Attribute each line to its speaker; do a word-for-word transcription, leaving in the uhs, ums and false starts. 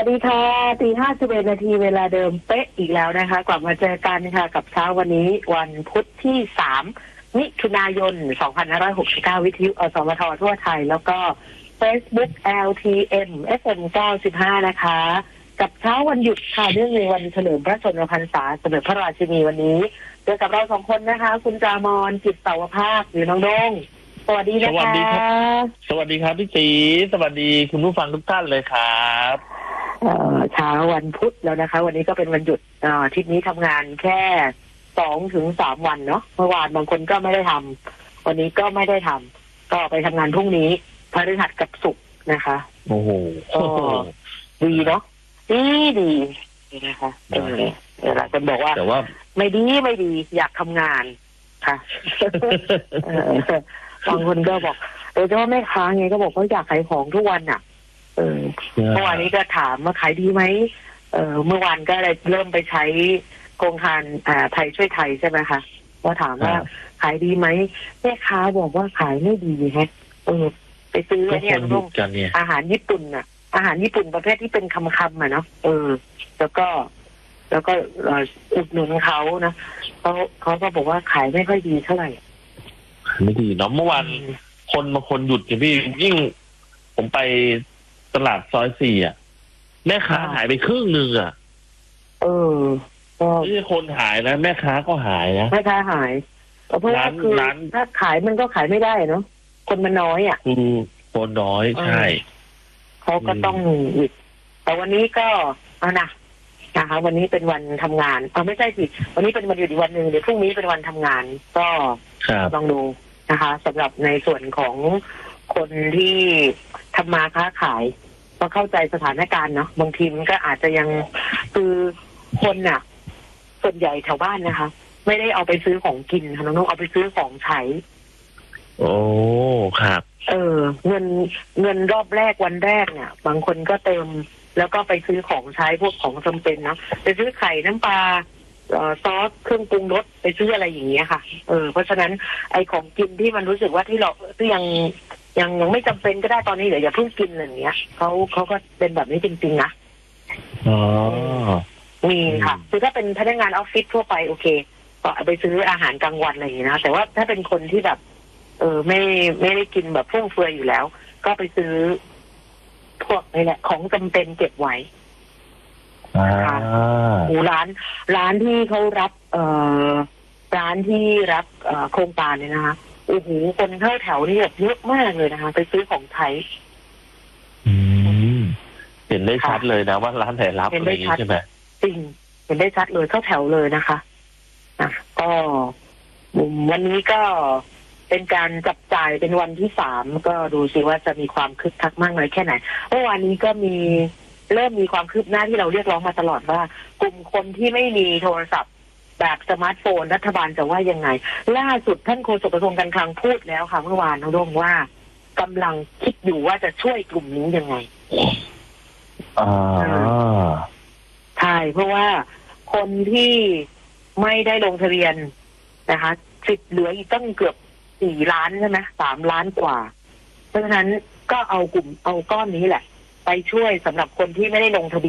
Speaker 1: ดีค่ะตีห้าสิบเอ็ดนาทีเวลาเดิมเป๊ะอีกแล้วนะคะกลับมาเจอกันค่ะกับเช้าวันนี้วันพุธที่สามมิถุนายนสองพันห้าร้อยหกสิบเก้าวิทยุอสมททั่วไทยแล้วก็ Facebook แอล ที เอ็ม เอฟ เอ็ม เก้าสิบห้านะคะกับเช้าวันหยุดค่ะเนื่องในวันเฉลิมพระชนมพรรษาสมเด็จพระราชินีวันนี้เจอกับเราสองคนนะคะคุณจามรจิตเสาวภาคหรือน้องดงสวัสดีนะคะสวัสดีครับ
Speaker 2: สวัสดีครับพี่ตีสวัสดีคุณผู้ฟังทุกท่านเลยครับ
Speaker 1: เช้าวันพุธแล้วนะคะวันนี้ก็เป็นวันหยุดอาทิตย์นี้ทำงานแค่สองถึงสามวันเนาะเมื่อวานบางคนก็ไม่ได้ทำวันนี้ก็ไม่ได้ทำก็ไปทำงานพรุ่งนี้พฤหัสกับศุกร์นะคะ
Speaker 2: โอ้โห
Speaker 1: ดีเนาะดีดีนะคะเออเดี๋ยวเราจะบอกว่า
Speaker 2: แต่ว่า
Speaker 1: ไม่ดีไม่ดีอยากทำงานค่ะบางคนก็บอกโดยเฉพาะแม่ค้าไงก็บอกว่าอยากขายของทุกวันอ่ะเออเมื่อวานนี้ก็ถามว่าขายดีไหมเออเมื่อวานก็เลยเริ่มไปใช้โครงการอ่าไทยช่วยไทยใช่ไหมคะว่าถามว่าขายดีไหมแม่ค้าบอกว่าขายไม่ดีฮะเออไปซื้อเนี่ยต้องอาหารญี่ปุ่นอ่ะอาหารญี่ปุ่นประเภทที่เป็นคำคำอ่ะเนาะเออแล้วก็แล้วก็อุดหนุนเขานะเขาเขาก็บอกว่าขายไม่ค่อยดีเท่าไหร่
Speaker 2: ไม่ดีเนาะเมื่อวานคนบางคนหยุดอย่างพี่ยิ่งผมไปตลาดซอยสี่อ่ะแม่ค้าหายไปครึ่งนึงอ่ะ
Speaker 1: เออ
Speaker 2: ไม่ใช่คนหายนะแม่ค้าก็หายนะ
Speaker 1: แม่ค้าหายเพราะว่าคือถ้าขายมันก็ขายไม่ได้เนาะคนมันน้อยอ่ะ
Speaker 2: คือคนน้อยใช่
Speaker 1: เขาก็ต้องหยุดแต่วันนี้ก็เอานะนะคะวันนี้เป็นวันทำงานเอาไม่ใช่สิวันนี้เป็นวันหยุดอีกวันหนึ่งเดี๋ยวพรุ่งนี้เป็นวันทำงานก็ลองดูนะคะสำหรับในส่วนของคนที่ทำมาค้าขายก็เข้าใจสถานการณ์เนาะบางทีมันก็อาจจะยังคือคนน่ะส่วนใหญ่แถวบ้านนะคะไม่ได้เอาไปซื้อของกินค่ะน้องๆเอาไปซื้อของใช้
Speaker 2: โอ้ครับ
Speaker 1: เออเงินเงินรอบแรกวันแรกเนี่ยบางคนก็เติมแล้วก็ไปซื้อของใช้พวกของจำเป็นเนาะไปซื้อไข่น้ำปลาซอสเครื่องปรุงรสไปซื้ออะไรอย่างเงี้ยค่ะเออเพราะฉะนั้นไอ้ของกินที่มันรู้สึกว่าที่เราที่ยังยังยังไม่จำเป็นก็ได้ตอนนี้เดี๋ยวอย่าเพิ่งกินอะไรอย่างเงี้ยเขาเขาก็เป็นแบบนี้จริงๆนะ
Speaker 2: อ๋อ
Speaker 1: มีค่ะคือถ้าเป็นพนักงานออฟฟิศทั่วไปโอเคก็ไปซื้ออาหารกลางวันอะไรอย่างเงี้ยนะแต่ว่าถ้าเป็นคนที่แบบเออไม่ไม่ได้กินแบบฟุ่มเฟือยอยู่แล้วก็ไปซื้อพวกนี่แหละของจำเป็นเก็บไว้นะคะโอ้ร้านร้านที่เขารับเอ่อร้านที่รับเอ่อโครงการเนี่ยนะคะโอ้โหคนเข้าแถวนี่แบบเยอะมากเลยนะคะไปซื้อของใช้
Speaker 2: อืมเห็นได้ชัดเลยนะว่าร้านไหนรับอะไรอย่างนี้ใช่ไหม
Speaker 1: จริงเห็นได้ชัดเลยเข้าแถวเลยนะคะอ่ะก็วันนี้ก็เป็นการจับจ่ายเป็นวันที่สามก็ดูสิว่าจะมีความคึกคักมากน้อยแค่ไหนเมื่อวานนี้ก็มีเริ่มมีความคืบหน้าที่เราเรียกร้องมาตลอดว่ากลุ่มคนที่ไม่มีโทรศัพท์แบบสมาร์ทโฟนรัฐบาลจะว่ายังไงล่าสุดท่านโฆษกกระทรวงการคลังพูดแล้วค่ะเมื่อวานน้องดงว่ากำลังคิดอยู่ว่าจะช่วยกลุ่มนี้ยังไง
Speaker 2: อ่า
Speaker 1: ใช่เพราะว่าคนที่ไม่ได้ลงทะเบียนนะคะสิทธิ์เหลืออีกตั้งเกือบสี่ล้านใช่ไหมสามล้านกว่าเพราะฉะนั้นก็เอากลุ่มเอาก้อนนี้แหละไปช่วยสำหรับคนที่ไม่ได้ลงทะเบียน